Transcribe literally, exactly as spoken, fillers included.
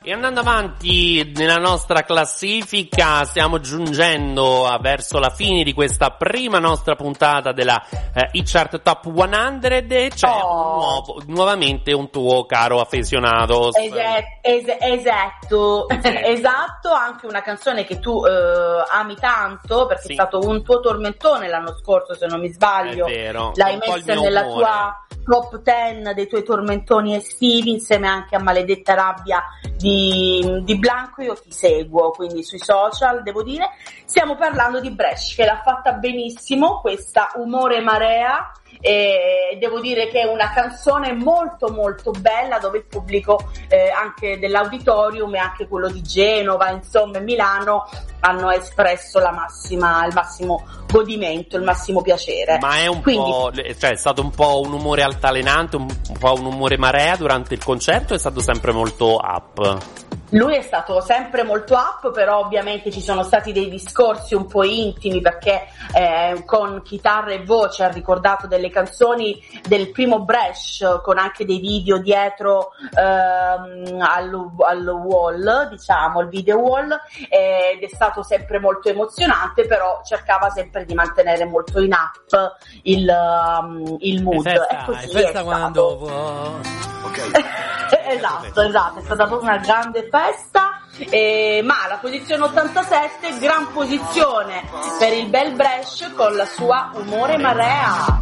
E andando avanti nella nostra classifica, stiamo giungendo a, verso la fine di questa prima nostra puntata della eh, Hit Chart Top cento e c'è Oh. un nuovo, nuovamente un tuo caro affezionato. Esatto, es- esatto, esatto, anche una canzone che tu eh, ami tanto perché Sì. è stato un tuo tormentone l'anno scorso, se non mi sbaglio. È vero. L'hai Un po' il messa mio nella umore. tua top dieci dei tuoi tormentoni estivi, insieme anche a Maledetta Rabbia di, di Blanco. Io ti seguo, quindi sui social, devo dire. Stiamo parlando di Brescia, che l'ha fatta benissimo, questa Umore Marea, e devo dire che è una canzone molto molto bella, dove il pubblico eh, anche dell'auditorium e anche quello di Genova, insomma, e Milano hanno espresso la massima, il massimo godimento, il massimo piacere. Ma è un Quindi, po', cioè è stato un po' un umore altalenante, un, un po' un umore marea durante il concerto, o è stato sempre molto up? lui è stato sempre molto up, però ovviamente ci sono stati dei discorsi un po' intimi, perché eh, con chitarra e voce ha ricordato delle canzoni del primo Brescia, con anche dei video dietro ehm, al, al wall, diciamo, il video wall, eh, ed è stato sempre molto emozionante, però cercava sempre di mantenere molto in up il, um, il mood. E festa, E così e è festa stato. quando può. Esatto, esatto, è stata proprio una grande festa, eh, ma la posizione ottantasette, gran posizione per il bel Brescia con la sua Umore Marea.